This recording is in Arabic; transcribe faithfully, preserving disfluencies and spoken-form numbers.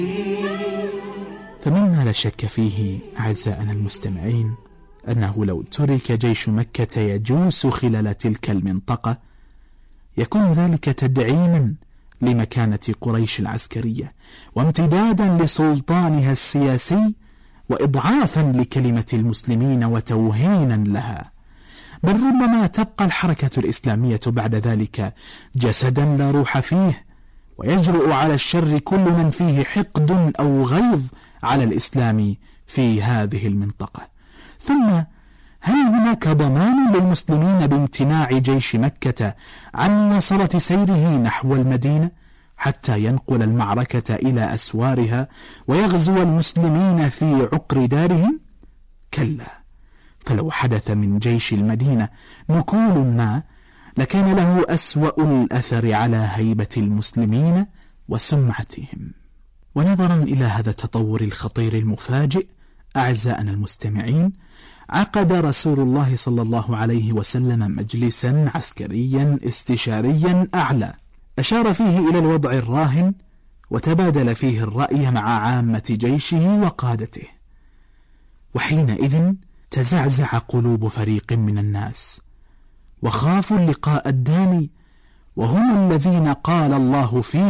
فمما لا شك فيه أعزائنا المستمعين أنه لو ترك جيش مكة يجوس خلال تلك المنطقة يكون ذلك تدعيما لمكانة قريش العسكرية وامتدادا لسلطانها السياسي وإضعافا لكلمة المسلمين وتوهينا لها، بل ربما تبقى الحركة الإسلامية بعد ذلك جسدا لا روح فيه، ويجرؤ على الشر كل من فيه حقد أو غيظ على الإسلام في هذه المنطقة. ثم هل هناك ضمان للمسلمين بامتناع جيش مكة عن مواصلة سيره نحو المدينة حتى ينقل المعركة إلى أسوارها ويغزو المسلمين في عقر دارهم؟ كلا، فلو حدث من جيش المدينة نكول ما لكان له أسوأ الأثر على هيبة المسلمين وسمعتهم. ونظرا إلى هذا التطور الخطير المفاجئ أعزائنا المستمعين، عقد رسول الله صلى الله عليه وسلم مجلسا عسكريا استشاريا أعلى أشار فيه إلى الوضع الراهن وتبادل فيه الرأي مع عامة جيشه وقادته. وحينئذ تزعزع قلوب فريق من الناس وخافوا اللقاء الدامي، وهم الذين قال الله فيه